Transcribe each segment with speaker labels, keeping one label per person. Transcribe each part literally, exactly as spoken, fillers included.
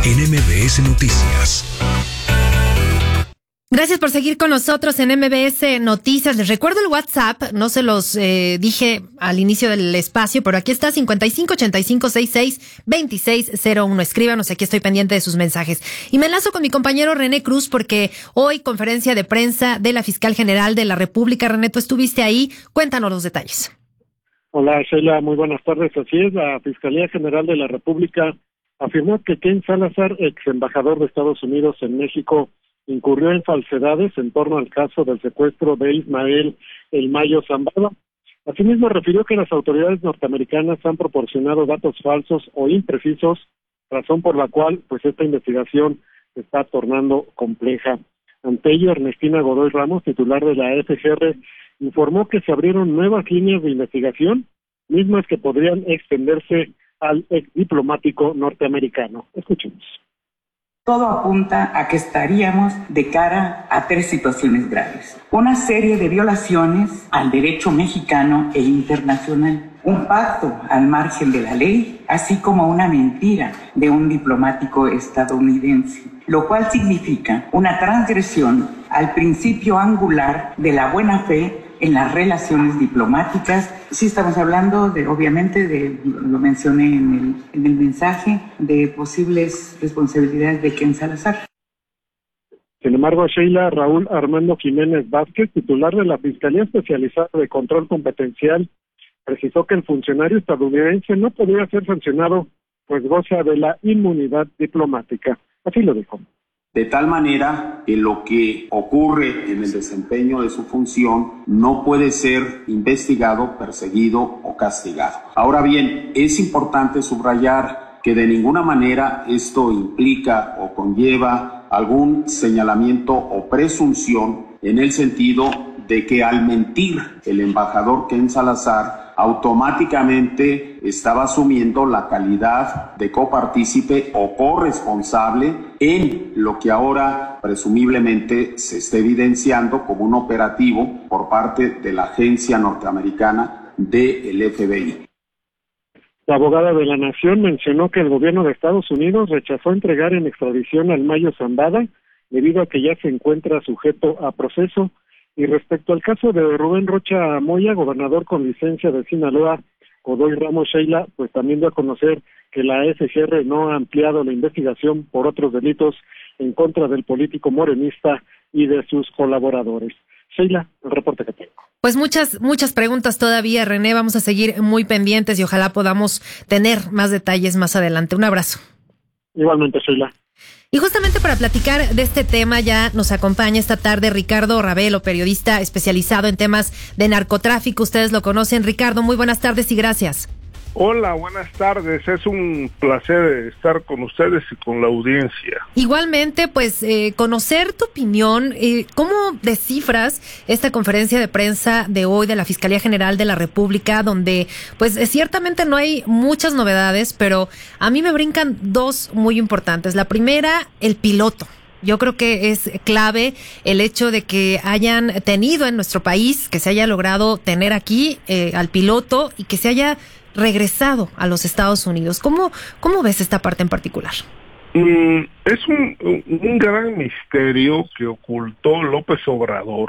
Speaker 1: en M B S Noticias.
Speaker 2: Gracias por seguir con nosotros en M B S Noticias. Les recuerdo el WhatsApp, no se los eh, dije al inicio del espacio, pero aquí está cincuenta y cinco ochenta y cinco sesenta y seis veintiséis cero uno. Escríbanos, aquí estoy pendiente de sus mensajes. Y me enlazo con mi compañero René Cruz porque hoy conferencia de prensa de la Fiscal General de la República. René, tú estuviste ahí, cuéntanos los detalles.
Speaker 3: Hola Sheila, muy buenas tardes. Así es, la Fiscalía General de la República afirmó que Ken Salazar, ex embajador de Estados Unidos en México, incurrió en falsedades en torno al caso del secuestro de Ismael El Mayo Zambada. Asimismo, refirió que las autoridades norteamericanas han proporcionado datos falsos o imprecisos, razón por la cual pues esta investigación se está tornando compleja. Ante ello, Ernestina Godoy Ramos, titular de la F G R, informó que se abrieron nuevas líneas de investigación, mismas que podrían extenderse al ex diplomático norteamericano. Escuchemos.
Speaker 4: Todo apunta a que estaríamos de cara a tres situaciones graves. Una serie de violaciones al derecho mexicano e internacional. Un pacto al margen de la ley, así como una mentira de un diplomático estadounidense, lo cual significa una transgresión al principio angular de la buena fe en las relaciones diplomáticas. Sí estamos hablando de, obviamente, de, lo mencioné en el, en el mensaje, de posibles responsabilidades de Ken Salazar.
Speaker 3: Sin embargo, Sheila, Raúl Armando Jiménez Vázquez, titular de la Fiscalía Especializada de Control Competencial, precisó que el funcionario estadounidense no podría ser sancionado, pues goza de la inmunidad diplomática. Así lo dijo.
Speaker 5: De tal manera que lo que ocurre en el desempeño de su función no puede ser investigado, perseguido o castigado. Ahora bien, es importante subrayar que de ninguna manera esto implica o conlleva algún señalamiento o presunción en el sentido de que al mentir el embajador Ken Salazar automáticamente estaba asumiendo la calidad de copartícipe o corresponsable en lo que ahora presumiblemente se está evidenciando como un operativo por parte de la agencia norteamericana del F B I.
Speaker 3: La abogada de la Nación mencionó que el gobierno de Estados Unidos rechazó entregar en extradición al Mayo Zambada debido a que ya se encuentra sujeto a proceso. Y respecto al caso de Rubén Rocha Moya, gobernador con licencia de Sinaloa, Godoy Ramos, Sheila, pues también dio a conocer que la F G R no ha ampliado la investigación por otros delitos en contra del político morenista y de sus colaboradores. Sheila, el reporte que tengo.
Speaker 2: Pues muchas, muchas preguntas todavía, René. Vamos a seguir muy pendientes y ojalá podamos tener más detalles más adelante. Un abrazo.
Speaker 3: Igualmente, Sheila.
Speaker 2: Y justamente para platicar de este tema ya nos acompaña esta tarde Ricardo Ravelo, periodista especializado en temas de narcotráfico. Ustedes lo conocen. Ricardo, muy buenas tardes y gracias.
Speaker 6: Hola, buenas tardes. Es un placer estar con ustedes y con la audiencia. Igualmente, pues eh, conocer tu opinión. Eh, ¿Cómo descifras esta conferencia de prensa de hoy de la Fiscalía General de la República, donde pues eh, ciertamente no hay muchas novedades, pero a mí me brincan dos muy importantes? La primera, el piloto. Yo creo que es clave el hecho de que hayan tenido en nuestro país, que se haya logrado tener aquí eh, al piloto y que se haya regresado a los Estados Unidos. ¿Cómo, cómo ves esta parte en particular?
Speaker 7: Mm, es un, un gran misterio que ocultó López Obrador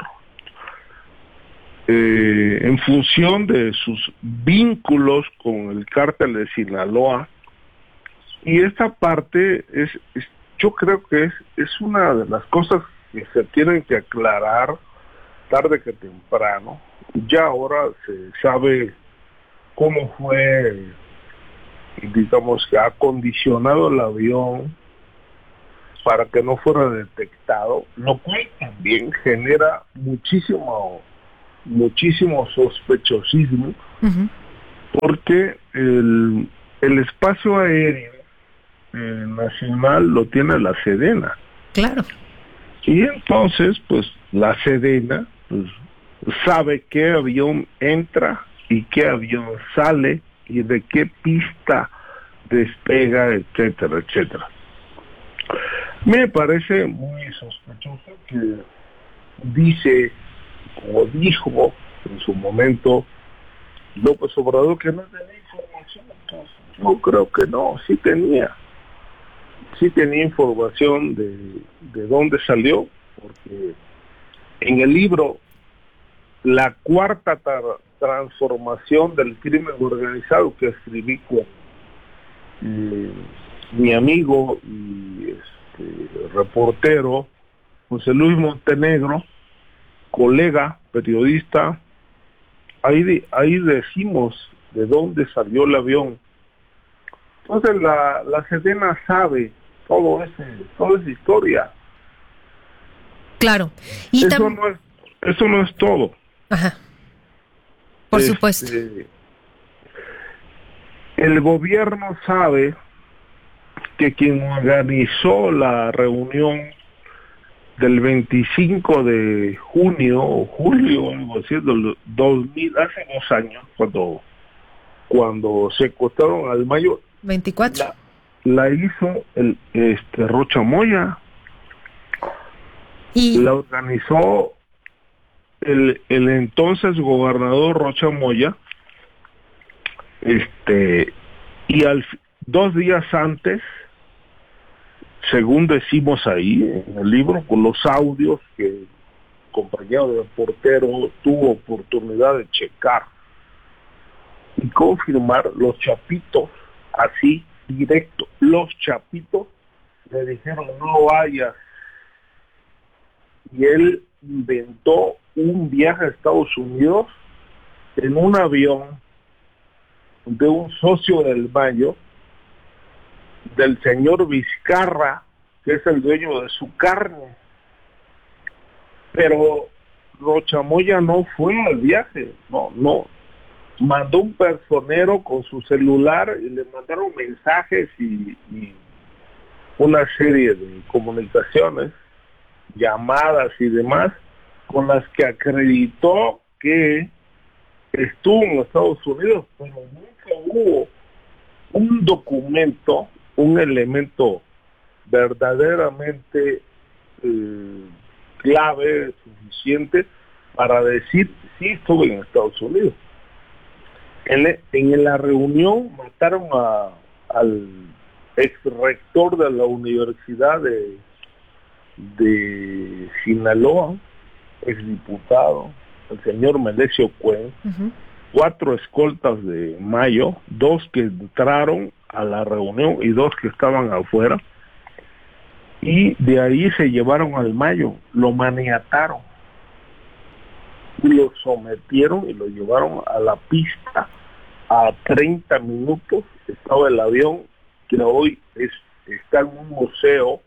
Speaker 7: eh, en función de sus vínculos con el cártel de Sinaloa, y esta parte es, es yo creo que es, es una de las cosas que se tienen que aclarar tarde que temprano. Ya ahora se sabe cómo fue, digamos, que ha acondicionado el avión para que no fuera detectado, lo cual también genera muchísimo, muchísimo sospechosismo, uh-huh. porque el, el espacio aéreo eh, nacional lo tiene la Sedena.
Speaker 2: Claro.
Speaker 7: Y entonces, pues, la Sedena pues, sabe qué avión entra y qué avión sale y de qué pista despega, etcétera, etcétera. Me parece muy sospechoso que dice, como dijo en su momento López Obrador, que no tenía información. Entonces, yo creo que no, sí tenía. sí tenía información de, de dónde salió, porque en el libro La cuarta tra- transformación del crimen organizado, que escribí con eh, mi amigo y este, reportero José Luis Montenegro, colega, periodista, ahí, de, ahí decimos de dónde salió el avión. Entonces la, la Sedena sabe todo ese, toda esa historia.
Speaker 2: Claro. Y
Speaker 7: eso,
Speaker 2: tam-
Speaker 7: no es, eso no es todo.
Speaker 2: Ajá. Por
Speaker 7: este,
Speaker 2: supuesto.
Speaker 7: El gobierno sabe que quien organizó la reunión del veinticinco de junio o julio, algo así, del dos mil, hace dos años, cuando, cuando secuestraron al Mayo,
Speaker 2: veinticuatro.
Speaker 7: La, la hizo el este Rocha Moya.
Speaker 2: Y
Speaker 7: la organizó el, el entonces gobernador Rocha Moya, este, y al dos días antes, según decimos ahí en el libro, con los audios que el compañero de reportero tuvo oportunidad de checar y confirmar, los chapitos, así directo, los chapitos le dijeron no vayas, y él inventó un viaje a Estados Unidos en un avión de un socio del Mayo, del señor Vizcarra, que es el dueño de su carne. Pero Rocha Moya no fue al viaje, no, no. Mandó un personero con su celular y le mandaron mensajes y, y una serie de comunicaciones, llamadas y demás, con las que acreditó que estuvo en Estados Unidos, pero nunca hubo un documento, un elemento verdaderamente eh, clave, suficiente para decir sí estuve en Estados Unidos. En, en la reunión mataron a, al ex rector de la Universidad de, de Sinaloa, ex diputado, el señor Melesio Cuen, uh-huh. cuatro escoltas de Mayo, dos que entraron a la reunión y dos que estaban afuera, y de ahí se llevaron al Mayo, lo maniataron y lo sometieron y lo llevaron a la pista. A treinta minutos estaba el avión, que hoy es, está en un museo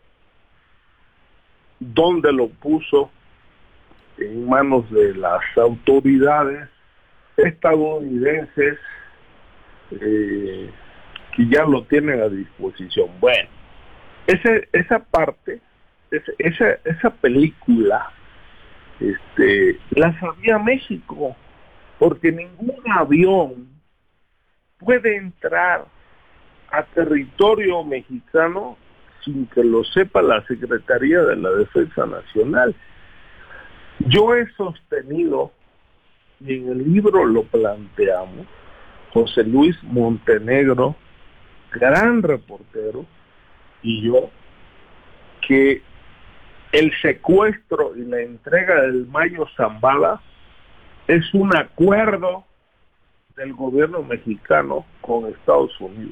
Speaker 7: donde lo puso en manos de las autoridades estadounidenses, eh, que ya lo tienen a disposición. Bueno, ese, esa parte, ese, esa, esa película, este, la sabía México, porque ningún avión puede entrar a territorio mexicano sin que lo sepa la Secretaría de la Defensa Nacional. Yo he sostenido, y en el libro lo planteamos, José Luis Montenegro, gran reportero, y yo, que el secuestro y la entrega del Mayo Zambada es un acuerdo del gobierno mexicano con Estados Unidos.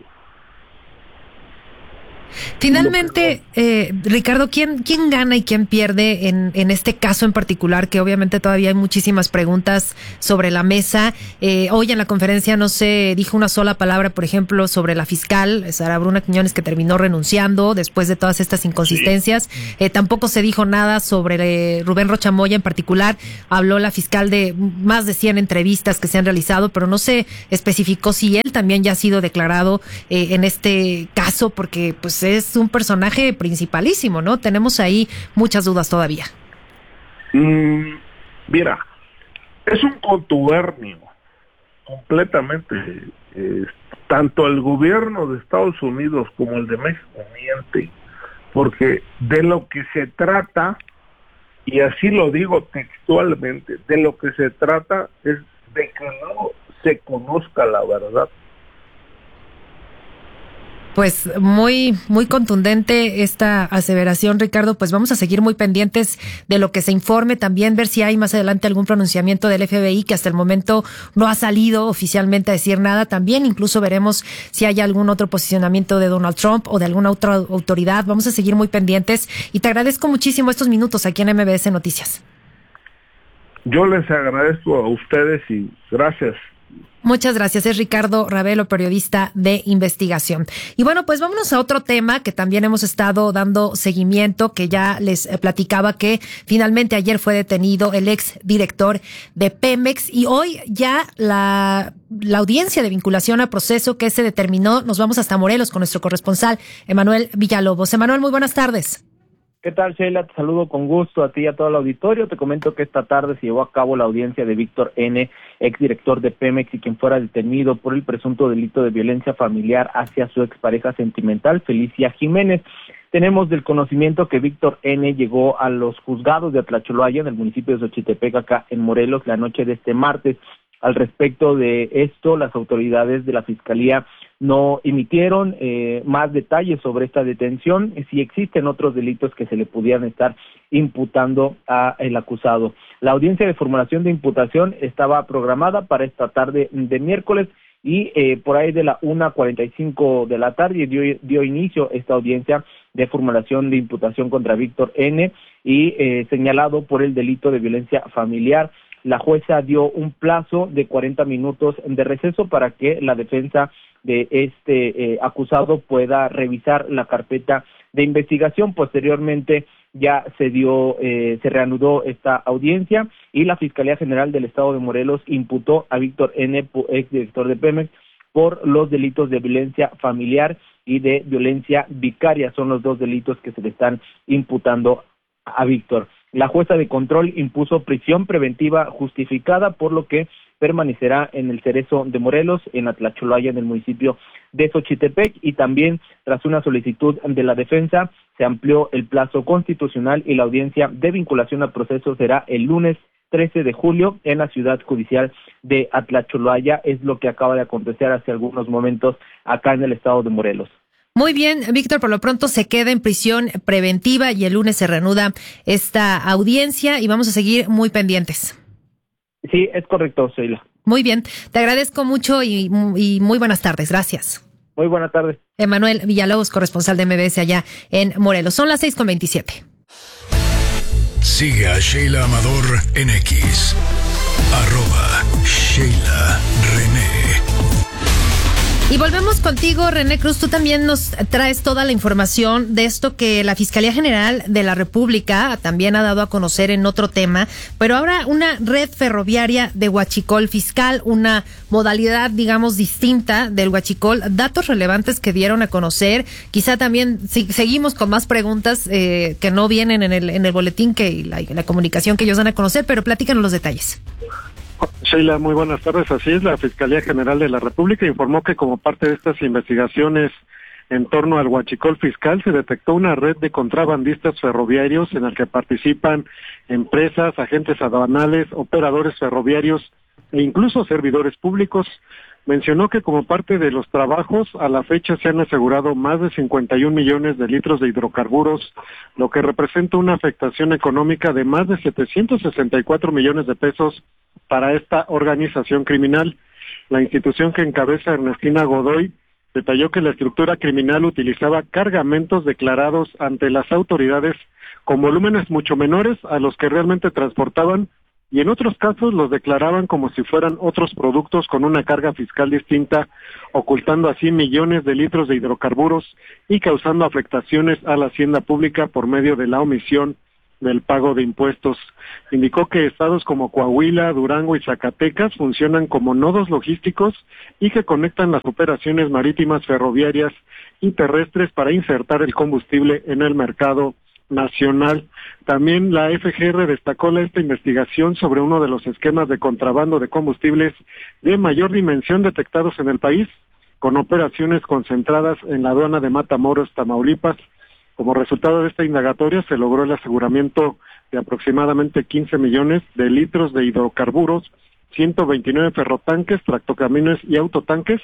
Speaker 2: Finalmente, eh, Ricardo, ¿quién, ¿quién gana y quién pierde en, en este caso en particular? Que obviamente todavía hay muchísimas preguntas sobre la mesa. Eh, hoy en la conferencia no se dijo una sola palabra, por ejemplo, sobre la fiscal, Sara Bruna Quiñones, que terminó renunciando después de todas estas inconsistencias. Sí. Eh, tampoco se dijo nada sobre eh, Rubén Rocha Moya en particular. Habló la fiscal de más de cien entrevistas que se han realizado, pero no se especificó si él también ya ha sido declarado eh, en este caso, porque pues es un personaje principalísimo, ¿no? Tenemos ahí muchas dudas todavía.
Speaker 7: Mm, mira, es un contubernio completamente. Eh, tanto el gobierno de Estados Unidos como el de México miente, porque de lo que se trata, y así lo digo textualmente, de lo que se trata es de que no se conozca la verdad.
Speaker 2: Pues muy, muy contundente esta aseveración, Ricardo. Pues vamos a seguir muy pendientes de lo que se informe, también ver si hay más adelante algún pronunciamiento del F B I, que hasta el momento no ha salido oficialmente a decir nada. También incluso veremos si hay algún otro posicionamiento de Donald Trump o de alguna otra autoridad. Vamos a seguir muy pendientes y te agradezco muchísimo estos minutos aquí en M B S Noticias.
Speaker 7: Yo les agradezco a ustedes y gracias.
Speaker 2: Muchas gracias. Es Ricardo Ravelo, periodista de investigación. Y bueno, pues vámonos a otro tema que también hemos estado dando seguimiento, que ya les platicaba que finalmente ayer fue detenido el ex director de Pemex y hoy ya la, la audiencia de vinculación a proceso que se determinó. Nos vamos hasta Morelos con nuestro corresponsal, Emanuel Villalobos. Emanuel, muy buenas tardes.
Speaker 8: ¿Qué tal, Sheila? Te saludo con gusto a ti y a todo el auditorio. Te comento que esta tarde se llevó a cabo la audiencia de Víctor N., exdirector de Pemex y quien fuera detenido por el presunto delito de violencia familiar hacia su expareja sentimental, Felicia Jiménez. Tenemos del conocimiento que Víctor N. llegó a los juzgados de Atlacholoaya, en el municipio de Xochitepec, acá en Morelos, la noche de este martes. Al respecto de esto, las autoridades de la Fiscalía no emitieron eh, más detalles sobre esta detención, si existen otros delitos que se le pudieran estar imputando a el acusado. La audiencia de formulación de imputación estaba programada para esta tarde de miércoles y eh, por ahí de la una cuarenta y cinco de la tarde dio, dio inicio esta audiencia de formulación de imputación contra Víctor N. y eh, señalado por el delito de violencia familiar. La jueza dio un plazo de cuarenta minutos de receso para que la defensa de este eh, acusado pueda revisar la carpeta de investigación. Posteriormente ya se dio, eh, se reanudó esta audiencia y la Fiscalía General del Estado de Morelos imputó a Víctor N., exdirector de Pemex, por los delitos de violencia familiar y de violencia vicaria. Son los dos delitos que se le están imputando a Víctor. La jueza de control impuso prisión preventiva justificada, por lo que permanecerá en el Cerezo de Morelos, en Atlacholoaya, en el municipio de Xochitepec, y también, tras una solicitud de la defensa, se amplió el plazo constitucional y la audiencia de vinculación a proceso será el lunes trece de julio en la ciudad judicial de Atlacholoaya. Es lo que acaba de acontecer hace algunos momentos acá en el estado de Morelos.
Speaker 2: Muy bien, Víctor, por lo pronto se queda en prisión preventiva y el lunes se reanuda esta audiencia y vamos a seguir muy pendientes.
Speaker 8: Sí, es correcto, Sheila.
Speaker 2: Muy bien, te agradezco mucho y, y muy buenas tardes, gracias.
Speaker 8: Muy buenas tardes.
Speaker 2: Emanuel Villalobos, corresponsal de M B S allá en Morelos. Son las seis con veintisiete.
Speaker 1: Sigue a Sheila Amador en X, arroba Sheila René.
Speaker 2: Y volvemos contigo, René Cruz. Tú también nos traes toda la información de esto que la Fiscalía General de la República también ha dado a conocer en otro tema, pero ahora una red ferroviaria de huachicol fiscal, una modalidad, digamos, distinta del huachicol, datos relevantes que dieron a conocer. Quizá también si, seguimos con más preguntas eh, que no vienen en el en el boletín, que la, la comunicación que ellos dan a conocer, pero platícanos los detalles.
Speaker 3: Sheila, muy buenas tardes. Así es, la Fiscalía General de la República informó que como parte de estas investigaciones en torno al huachicol fiscal se detectó una red de contrabandistas ferroviarios en la que participan empresas, agentes aduanales, operadores ferroviarios e incluso servidores públicos. Mencionó que como parte de los trabajos, a la fecha se han asegurado más de cincuenta y un millones de litros de hidrocarburos, lo que representa una afectación económica de más de setecientos sesenta y cuatro millones de pesos para esta organización criminal. La institución que encabeza Ernestina Godoy detalló que la estructura criminal utilizaba cargamentos declarados ante las autoridades con volúmenes mucho menores a los que realmente transportaban, y en otros casos los declaraban como si fueran otros productos con una carga fiscal distinta, ocultando así millones de litros de hidrocarburos y causando afectaciones a la hacienda pública por medio de la omisión del pago de impuestos. Indicó que estados como Coahuila, Durango y Zacatecas funcionan como nodos logísticos y que conectan las operaciones marítimas, ferroviarias y terrestres para insertar el combustible en el mercado nacional. También la F G R destacó esta investigación sobre uno de los esquemas de contrabando de combustibles de mayor dimensión detectados en el país, con operaciones concentradas en la aduana de Matamoros, Tamaulipas. Como resultado de esta indagatoria se logró el aseguramiento de aproximadamente quince millones de litros de hidrocarburos, ciento veintinueve ferrotanques, tractocamiones y autotanques,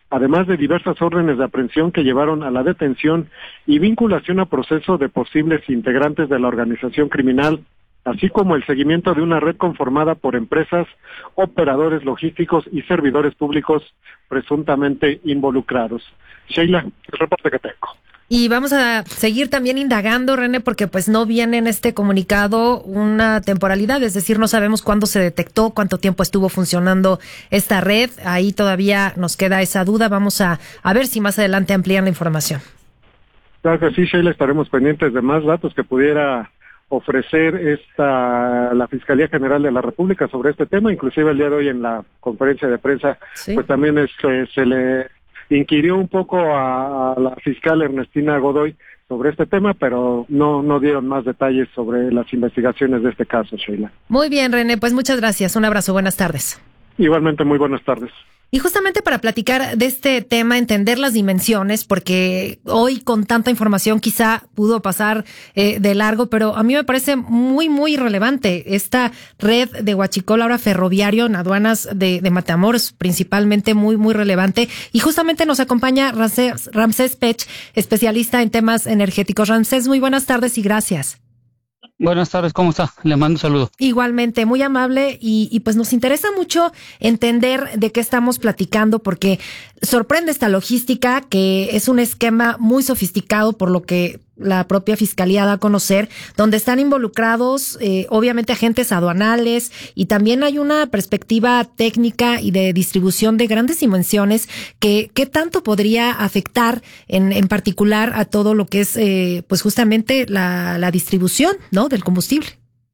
Speaker 3: además de diversas órdenes de aprehensión que llevaron a la detención y vinculación a proceso de posibles integrantes de la organización criminal, así como el seguimiento de una red conformada por empresas, operadores logísticos y servidores públicos presuntamente involucrados. Sheila, el reporte que tengo.
Speaker 2: Y vamos a seguir también indagando, René, porque pues no viene en este comunicado una temporalidad, es decir, no sabemos cuándo se detectó, cuánto tiempo estuvo funcionando esta red. Ahí todavía nos queda esa duda. Vamos a, a ver si más adelante amplían la información.
Speaker 3: Claro que sí, Sheila, estaremos pendientes de más datos que pudiera ofrecer esta la Fiscalía General de la República sobre este tema. Inclusive el día de hoy en la conferencia de prensa, sí, pues también este, se le inquirió un poco a, a la fiscal Ernestina Godoy sobre este tema, pero no no dieron más detalles sobre las investigaciones de este caso, Sheila.
Speaker 2: Muy bien, René, pues muchas gracias. Un abrazo, buenas tardes.
Speaker 3: Igualmente, muy buenas tardes.
Speaker 2: Y justamente para platicar de este tema, entender las dimensiones, porque hoy con tanta información quizá pudo pasar eh, de largo, pero a mí me parece muy, muy relevante esta red de huachicol ahora ferroviario en aduanas de, de Matamoros, principalmente muy, muy relevante. Y justamente nos acompaña Ramsés, Ramsés Pech, especialista en temas energéticos. Ramsés, muy buenas tardes y gracias.
Speaker 9: Buenas tardes, ¿cómo está? Le mando un saludo.
Speaker 2: Igualmente, muy amable y, y pues nos interesa mucho entender de qué estamos platicando porque sorprende esta logística que es un esquema muy sofisticado por lo que la propia Fiscalía da a conocer, donde están involucrados eh, obviamente agentes aduanales y también hay una perspectiva técnica y de distribución de grandes dimensiones que qué tanto podría afectar en, en particular a todo lo que es eh, pues justamente la, la distribución, ¿no?, del combustible.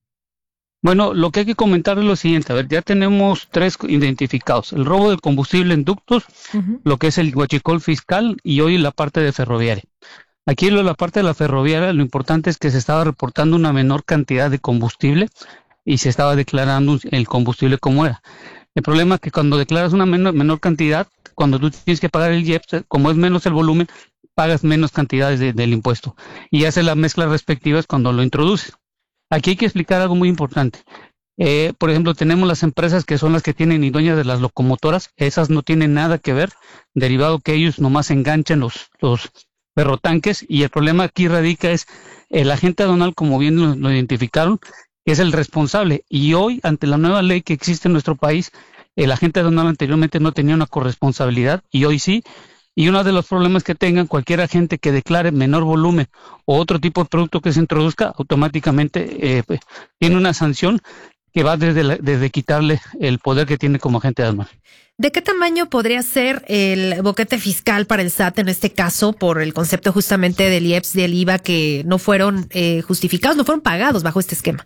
Speaker 9: Bueno, lo que hay que comentar es lo siguiente, a ver, ya tenemos tres identificados, el robo del combustible en ductos, uh-huh. lo que es el huachicol fiscal y hoy la parte de ferroviaria. Aquí en la parte de la ferroviaria lo importante es que se estaba reportando una menor cantidad de combustible y se estaba declarando el combustible como era. El problema es que cuando declaras una menor, menor cantidad, cuando tú tienes que pagar el I E P S, como es menos el volumen, pagas menos cantidades de, del impuesto y haces las mezclas respectivas cuando lo introduces. Aquí hay que explicar algo muy importante. Eh, por ejemplo, tenemos las empresas que son las que tienen y dueñas de las locomotoras, esas no tienen nada que ver, derivado que ellos nomás enganchan los, los ferrotanques y el problema aquí radica es el agente aduanal, como bien lo, lo identificaron, que es el responsable y hoy ante la nueva ley que existe en nuestro país, el agente aduanal anteriormente no tenía una corresponsabilidad y hoy sí. Y uno de los problemas que tengan cualquier agente que declare menor volumen o otro tipo de producto que se introduzca, automáticamente eh, tiene una sanción que va desde, la, desde quitarle el poder que tiene como agente aduanal.
Speaker 2: ¿De qué tamaño podría ser el boquete fiscal para el S A T en este caso por el concepto justamente del I E P S, del I V A que no fueron eh, justificados, no fueron pagados bajo este esquema?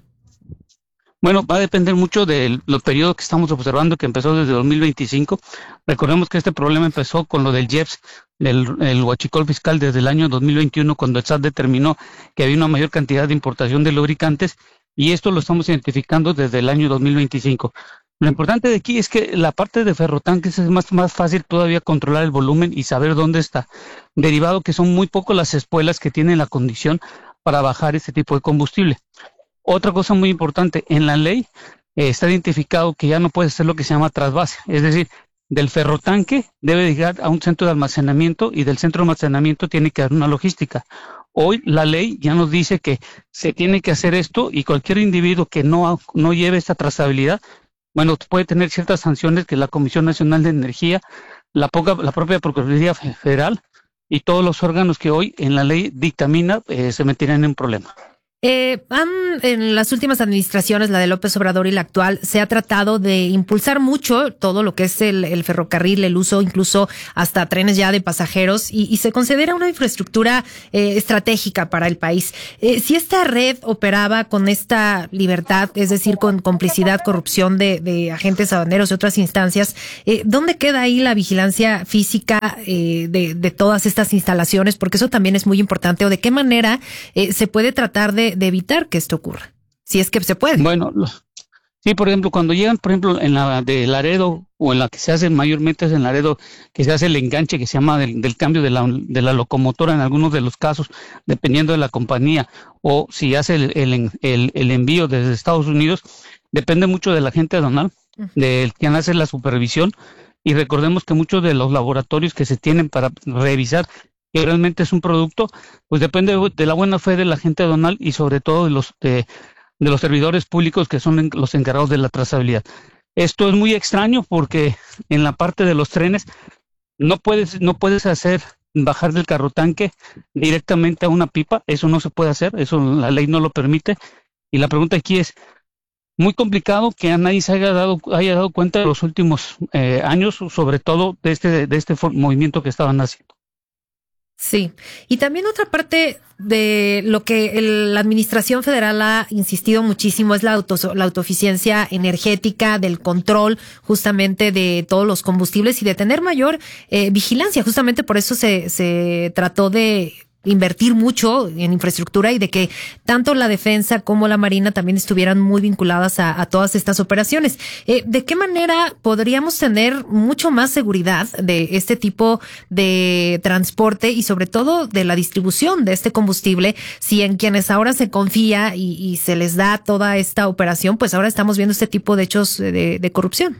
Speaker 9: Bueno, va a depender mucho de los periodos que estamos observando, que empezó desde dos mil veinticinco. Recordemos que este problema empezó con lo del I E P S, el, el huachicol fiscal desde el año dos mil veintiuno, cuando el S A T determinó que había una mayor cantidad de importación de lubricantes, y esto lo estamos identificando desde el año dos mil veinticinco. Lo importante de aquí es que la parte de ferrotanques es más, más fácil todavía controlar el volumen y saber dónde está, derivado que son muy pocas las espuelas que tienen la condición para bajar este tipo de combustible. Otra cosa muy importante, en la ley eh, está identificado que ya no puede ser lo que se llama trasvase, es decir, del ferrotanque debe llegar a un centro de almacenamiento y del centro de almacenamiento tiene que haber una logística. Hoy la ley ya nos dice que se tiene que hacer esto y cualquier individuo que no, no lleve esta trazabilidad, bueno, puede tener ciertas sanciones que la Comisión Nacional de Energía, la, poca, la propia Procuraduría Federal y todos los órganos que hoy en la ley dictamina eh, se meterán en problema.
Speaker 2: Eh, han, en las últimas administraciones, la de López Obrador y la actual, se ha tratado de impulsar mucho todo lo que es el, el ferrocarril, el uso incluso hasta trenes ya de pasajeros y, y se considera una infraestructura eh, estratégica para el país. Eh, si esta red operaba con esta libertad, es decir, con complicidad, corrupción de, de agentes aduaneros y otras instancias, eh, ¿dónde queda ahí la vigilancia física eh, de, de todas estas instalaciones? Porque eso también es muy importante. ¿O de qué manera eh, se puede tratar de de evitar que esto ocurra, si es que se puede?
Speaker 9: Bueno, sí, por ejemplo, cuando llegan, por ejemplo, en la de Laredo o en la que se hace mayormente es en Laredo, que se hace el enganche que se llama del, del cambio de la, de la locomotora en algunos de los casos, dependiendo de la compañía, o si hace el, el, el, el envío desde Estados Unidos, depende mucho del agente aduanal, uh-huh. del quien hace la supervisión, y recordemos que muchos de los laboratorios que se tienen para revisar que realmente es un producto, pues depende de la buena fe de la gente aduanal y sobre todo de los de, de los servidores públicos que son los encargados de la trazabilidad. Esto es muy extraño porque en la parte de los trenes no puedes no puedes hacer bajar del carrotanque directamente a una pipa, eso no se puede hacer, eso la ley no lo permite. Y la pregunta aquí es, muy complicado que a nadie se haya dado haya dado cuenta de los últimos eh, años, sobre todo de este de este movimiento que estaban haciendo.
Speaker 2: Sí, y también otra parte de lo que el, la Administración Federal ha insistido muchísimo es la, auto, la autoeficiencia energética, del control justamente de todos los combustibles y de tener mayor eh, vigilancia. Justamente por eso se, se trató de invertir mucho en infraestructura y de que tanto la defensa como la marina también estuvieran muy vinculadas a, a todas estas operaciones. Eh, ¿De qué manera podríamos tener mucho más seguridad de este tipo de transporte y sobre todo de la distribución de este combustible si en quienes ahora se confía y, y se les da toda esta operación, pues ahora estamos viendo este tipo de hechos de, de corrupción?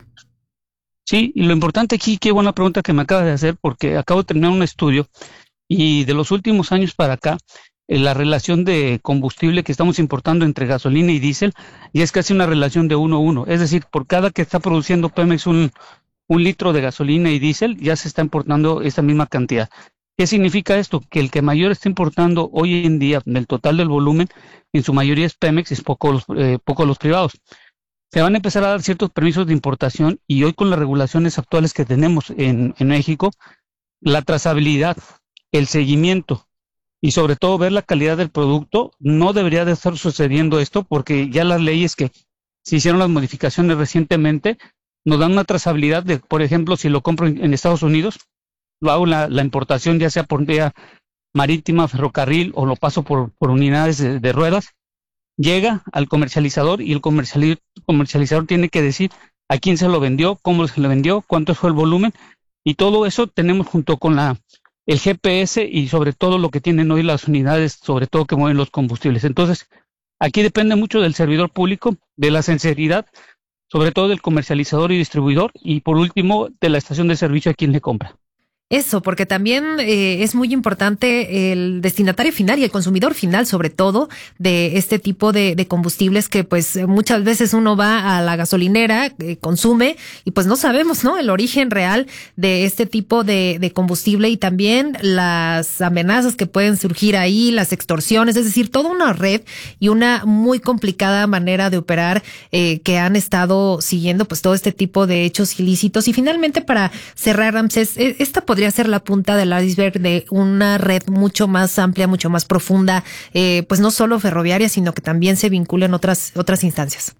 Speaker 9: Sí, y lo importante aquí, qué buena pregunta que me acaba de hacer, porque acabo de terminar un estudio y de los últimos años para acá, eh, la relación de combustible que estamos importando entre gasolina y diésel ya es casi una relación de uno a uno. Es decir, por cada que está produciendo Pemex un, un litro de gasolina y diésel, ya se está importando esa misma cantidad. ¿Qué significa esto? Que el que mayor está importando hoy en día del total del volumen, en su mayoría es Pemex, es poco los, eh, poco los privados. Se van a empezar a dar ciertos permisos de importación y hoy con las regulaciones actuales que tenemos en, en México, la trazabilidad, el seguimiento y sobre todo ver la calidad del producto, no debería de estar sucediendo esto porque ya las leyes que se hicieron las modificaciones recientemente nos dan una trazabilidad de, por ejemplo, si lo compro en, en Estados Unidos, lo hago la, la importación ya sea por vía marítima, ferrocarril o lo paso por, por unidades de, de ruedas, llega al comercializador y el comerciali- comercializador tiene que decir a quién se lo vendió, cómo se lo vendió, cuánto fue el volumen y todo eso tenemos junto con la el G P S y sobre todo lo que tienen hoy las unidades, sobre todo que mueven los combustibles. Entonces, aquí depende mucho del servidor público, de la sinceridad, sobre todo del comercializador y distribuidor, y por último, de la estación de servicio a quien le compra.
Speaker 2: Eso, porque también eh, es muy importante el destinatario final y el consumidor final, sobre todo, de este tipo de, de combustibles que pues muchas veces uno va a la gasolinera, eh, consume y pues no sabemos, ¿no? El origen real de este tipo de, de combustible y también las amenazas que pueden surgir ahí, las extorsiones, es decir, toda una red y una muy complicada manera de operar eh, que han estado siguiendo pues todo este tipo de hechos ilícitos. Y finalmente, para cerrar, Ramsés, esta podría ser la punta del iceberg de una red mucho más amplia, mucho más profunda, eh, pues no solo ferroviaria, sino que también se vincula en otras, otras instancias.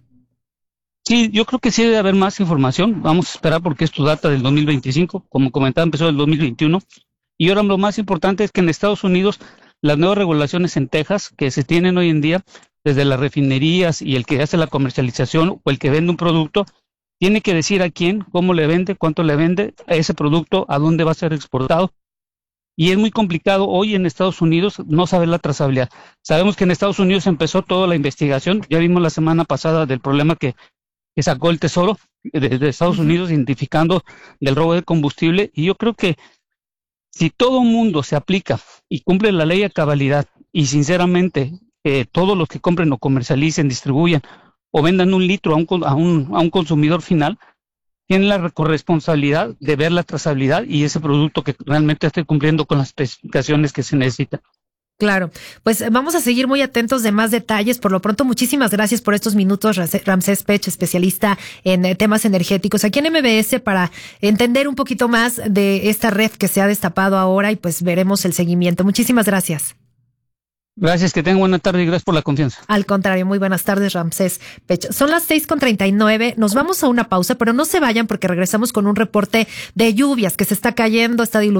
Speaker 9: Sí, yo creo que sí debe haber más información. Vamos a esperar porque esto data del dos mil veinticinco. Como comentaba, empezó el dos mil veintiuno. Y ahora lo más importante es que en Estados Unidos las nuevas regulaciones en Texas que se tienen hoy en día, desde las refinerías y el que hace la comercialización o el que vende un producto, tiene que decir a quién, cómo le vende, cuánto le vende a ese producto, a dónde va a ser exportado. Y es muy complicado hoy en Estados Unidos no saber la trazabilidad. Sabemos que en Estados Unidos empezó toda la investigación. Ya vimos la semana pasada del problema que, que sacó el Tesoro de, de Estados Unidos identificando del robo de combustible. Y yo creo que si todo el mundo se aplica y cumple la ley a cabalidad y sinceramente eh, todos los que compren o comercialicen, distribuyan o vendan un litro a un, a un, a un consumidor final, tienen la corresponsabilidad de ver la trazabilidad y ese producto que realmente esté cumpliendo con las especificaciones que se necesitan.
Speaker 2: Claro, pues vamos a seguir muy atentos de más detalles. Por lo pronto, muchísimas gracias por estos minutos, Ramsés Pech, especialista en temas energéticos aquí en M B S, para entender un poquito más de esta red que se ha destapado ahora y pues veremos el seguimiento. Muchísimas gracias.
Speaker 9: Gracias, que tengan buena tarde y gracias por la confianza.
Speaker 2: Al contrario, muy buenas tardes, Ramsés Pech. Son las seis con treinta y nueve, nos vamos a una pausa, pero no se vayan porque regresamos con un reporte de lluvias que se está cayendo, está diluyendo.